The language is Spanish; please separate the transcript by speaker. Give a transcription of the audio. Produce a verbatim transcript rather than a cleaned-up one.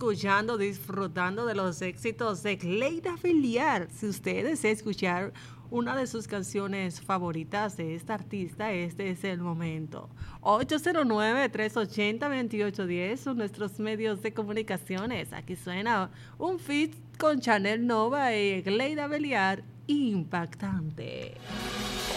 Speaker 1: escuchando, disfrutando de los éxitos de Gleida Beliar. Si usted desea escuchar una de sus canciones favoritas de esta artista, este es el momento. ocho cero nueve, tres ocho cero, dos ocho uno cero son nuestros medios de comunicaciones. Aquí suena un feat con Chanel Nova y Gleida Beliar impactante.